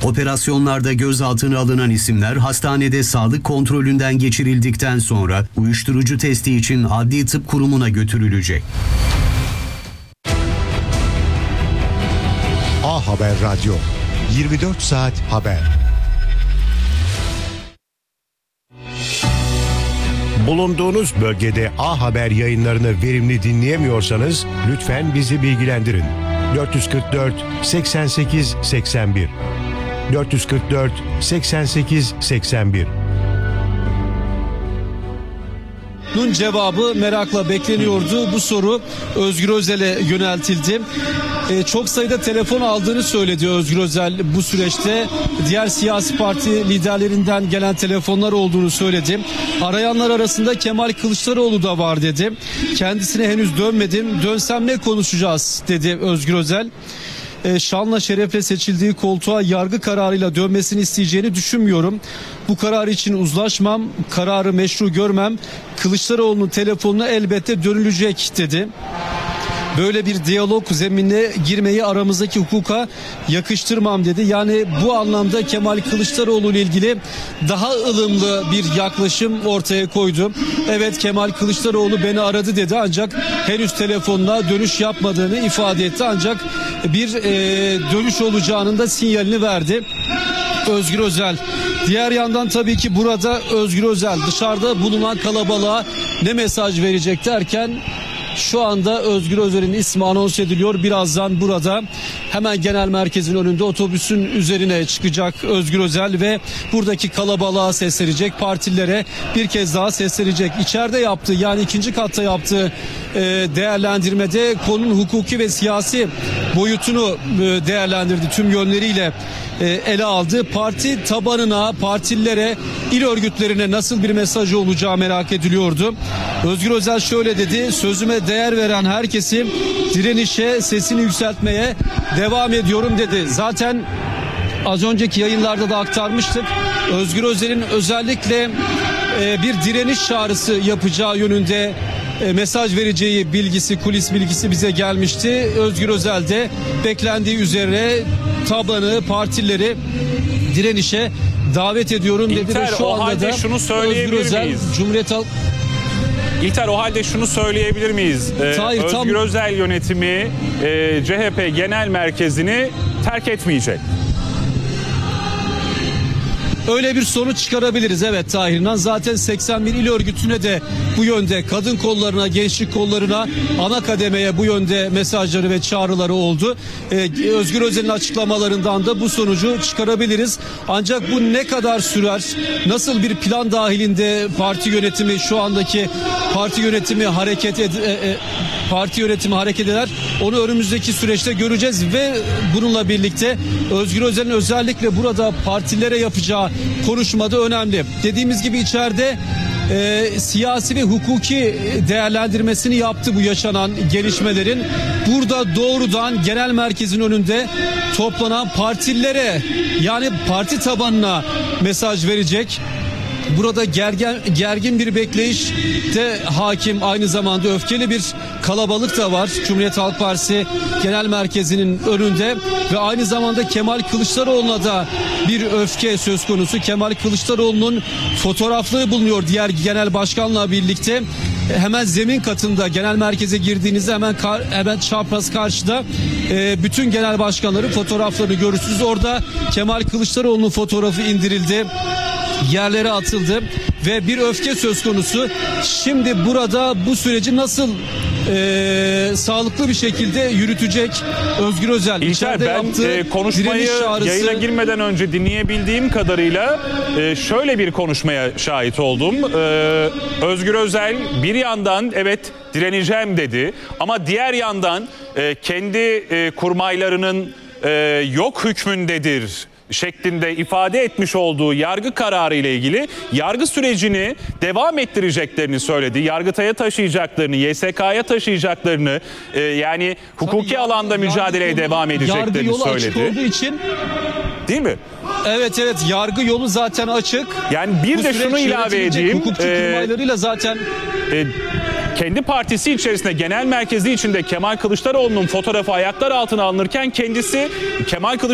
Operasyonlarda gözaltına alınan isimler hastanede sağlık kontrolünden geçirildikten sonra uyuşturucu testi için Adli Tıp Kurumu'na götürülecek. A Haber Radyo, 24 saat haber. Bulunduğunuz bölgede A Haber yayınlarını verimli dinleyemiyorsanız lütfen bizi bilgilendirin. 444 88 81 444 88 81. Bunun cevabı merakla bekleniyordu. Bu soru Özgür Özel'e yöneltildi. Çok sayıda telefon aldığını söyledi Özgür Özel bu süreçte. Diğer siyasi parti liderlerinden gelen telefonlar olduğunu söyledi. Arayanlar arasında Kemal Kılıçdaroğlu da var dedi. Kendisine henüz dönmedim. Dönsem ne konuşacağız dedi Özgür Özel. Şanla şerefle seçildiği koltuğa yargı kararıyla dönmesini isteyeceğini düşünmüyorum. Bu karar için uzlaşmam, kararı meşru görmem. Kılıçdaroğlu'nun telefonuna elbette dönülecek dedi. Böyle bir diyalog zeminine girmeyi aramızdaki hukuka yakıştırmam dedi. Yani bu anlamda Kemal Kılıçdaroğlu ile ilgili daha ılımlı bir yaklaşım ortaya koydu. Evet, Kemal Kılıçdaroğlu beni aradı dedi ancak henüz telefonla dönüş yapmadığını ifade etti. Ancak bir dönüş olacağının da sinyalini verdi Özgür Özel. Diğer yandan tabii ki burada Özgür Özel dışarıda bulunan kalabalığa ne mesaj verecek derken şu anda Özgür Özel'in ismi anons ediliyor. Birazdan burada hemen genel merkezin önünde otobüsün üzerine çıkacak Özgür Özel ve buradaki kalabalığa seslenecek, partililere bir kez daha seslenecek. İçeride yaptığı, yani ikinci katta yaptığı değerlendirmede konunun hukuki ve siyasi boyutunu değerlendirdi. Tüm yönleriyle ele aldı. Parti tabanına, partililere, il örgütlerine nasıl bir mesajı olacağı merak ediliyordu. Özgür Özel şöyle dedi: sözüme değer veren herkesi direnişe, sesini yükseltmeye devam ediyorum dedi. Zaten az önceki yayınlarda da aktarmıştık. Özgür Özel'in özellikle bir direniş çağrısı yapacağı yönünde mesaj vereceği bilgisi, kulis bilgisi bize gelmişti. Özgür Özel de beklendiği üzere tabanı, partileri direnişe davet ediyorum dedi. İlter, ve şu anda da şunu söyleyebilir Özgür Özel, miyiz? İlter, o halde şunu söyleyebilir miyiz? Özgür Özel yönetimi CHP Genel Merkezi'ni terk etmeyecek. Öyle bir sonuç çıkarabiliriz, evet Tahir İnan. Zaten 81 il örgütüne de bu yönde, kadın kollarına, gençlik kollarına, ana kademeye bu yönde mesajları ve çağrıları oldu. Özgür Özel'in açıklamalarından da bu sonucu çıkarabiliriz. Ancak bu ne kadar sürer, nasıl bir plan dahilinde parti yönetimi, şu andaki parti yönetimi hareket eder, onu önümüzdeki süreçte göreceğiz ve bununla birlikte Özgür Özel'in özellikle burada partilere yapacağı konuşmada önemli. Dediğimiz gibi içeride siyasi ve hukuki değerlendirmesini yaptı bu yaşanan gelişmelerin. Burada doğrudan genel merkezin önünde toplanan partilere, yani parti tabanına mesaj verecek. Burada gergin bir bekleyiş de hakim, aynı zamanda öfkeli bir kalabalık da var Cumhuriyet Halk Partisi Genel Merkezi'nin önünde ve aynı zamanda Kemal Kılıçdaroğlu'na da bir öfke söz konusu. Kemal Kılıçdaroğlu'nun fotoğraflığı bulunuyor diğer genel başkanla birlikte. Hemen zemin katında, genel merkeze girdiğinizde hemen çapraz karşıda bütün genel başkanların fotoğraflarını görürsünüz. Orada Kemal Kılıçdaroğlu'nun fotoğrafı indirildi, yerlere atıldı ve bir öfke söz konusu. Şimdi burada bu süreci nasıl sağlıklı bir şekilde yürütecek Özgür Özel? İlter, ben konuşmayı yayına girmeden önce dinleyebildiğim kadarıyla şöyle bir konuşmaya şahit oldum. Özgür Özel bir yandan evet direneceğim dedi ama diğer yandan kendi kurmaylarının yok hükmündedir şeklinde ifade etmiş olduğu yargı kararı ile ilgili yargı sürecini devam ettireceklerini söyledi. Yargıtay'a taşıyacaklarını, YSK'ya taşıyacaklarını, yani hukuki alanda mücadeleye devam edeceklerini söyledi. Yargı yolu açık olduğu için, değil mi? Evet, yargı yolu zaten açık. Yani bir de şunu ilave edeyim. Hukukçu kurmaylarıyla zaten kendi partisi içerisinde genel merkezi içinde Kemal Kılıçdaroğlu'nun fotoğrafı ayaklar altına alınırken kendisi Kemal Kılıçdaroğlu